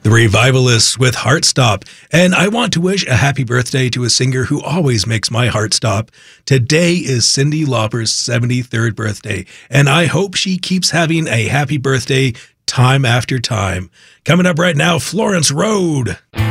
The Revivalists with Heart Stop. And I want to wish a happy birthday to a singer who always makes my heart stop. Today is Cyndi Lauper's 73rd birthday, and I hope she keeps having a happy birthday time after time. Coming up right now, Florence Road.